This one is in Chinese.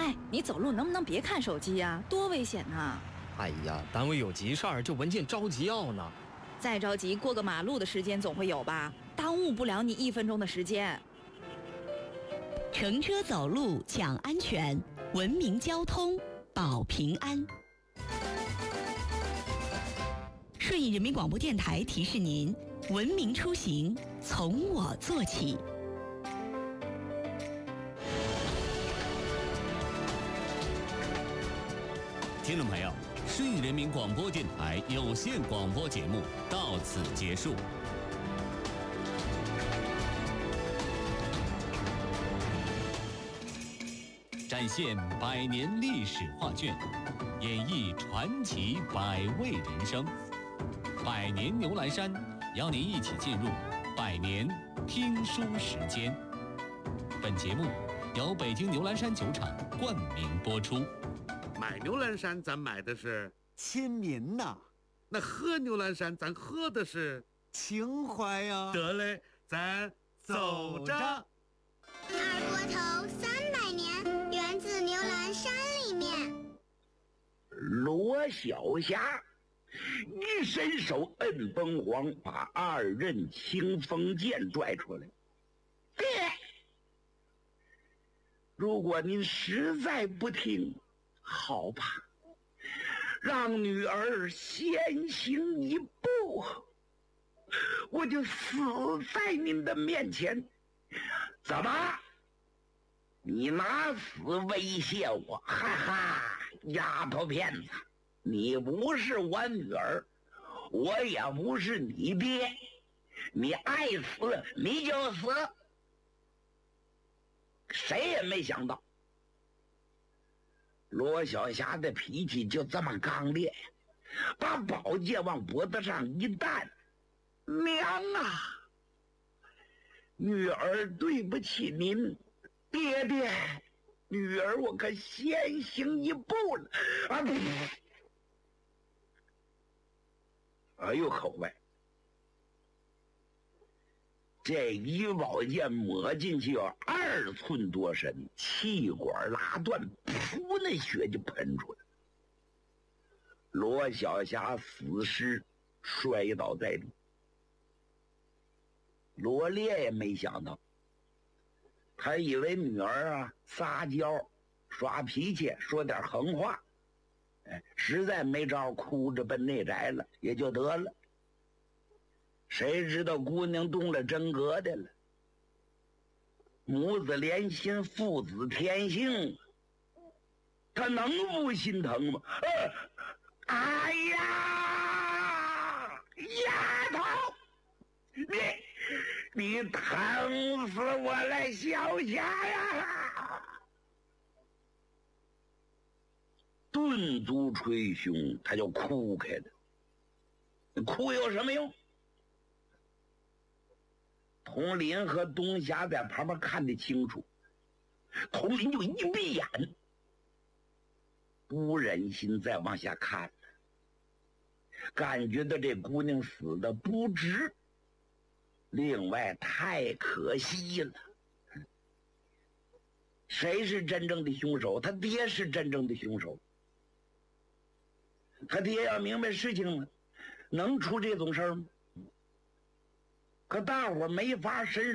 哎，你走路能不能别看手机呀？多危险呐！ 哎呀，单位有急事儿，这文件着急要呢。 再着急，过个马路的时间总会有吧？耽误不了你1分钟的时间。 乘车走路讲安全，文明交通保平安。顺义人民广播电台提示您：文明出行从我做起。 听众朋友，顺义人民广播电台有线广播节目到此结束。展现100年历史画卷，演绎传奇100味人生。100年牛栏山，邀您一起进入100年听书时间。本节目由北京牛栏山酒厂冠名播出。 买牛栏山咱买的是亲民呐， 那喝牛栏山咱喝的是情怀呀。 得嘞，咱走着。 二锅头300年，源自牛栏山里面。 罗小霞一伸手摁凤凰，把2刃清风剑拽出来。如果您实在不听，好吧，让女儿先行一步，我就死在您的面前。怎么？你拿死威胁我？哈哈，丫头片子，你不是我女儿，我也不是你爹，你爱死你就死。谁也没想到罗小霞的脾气就这么刚烈，把宝剑往脖子上一担。娘啊，女儿对不起您，爹爹，女儿我可先行一步了啊！哎呦，口外，这一宝剑抹进去有2寸多深，气管拉断，噗，那血就喷出来。罗小霞死尸摔倒在地。罗烈也没想到，他以为女儿撒娇耍脾气说点横话，实在没招，哭着奔内宅了也就得了。谁知道姑娘动了真格的了，母子连心，父子天性，他能不心疼吗？哎呀，丫头，你疼死我了，小霞呀！顿足捶胸，他就哭开了。哭有什么用？佟林和东霞在旁边看得清楚，佟林就一闭眼，不忍心再往下看了，感觉到这姑娘死的不值，另外太可惜了。谁是真正的凶手？他爹是真正的凶手。他爹要明白事情了，能出这种事儿吗？可大伙没法伸